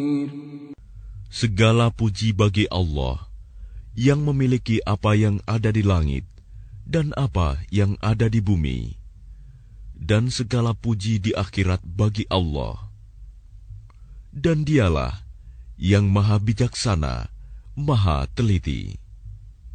Segala puji bagi Allah yang memiliki apa yang ada di langit dan apa yang ada di bumi, dan segala puji di akhirat bagi Allah. Dan Dialah yang Maha Bijaksana, Maha Teliti.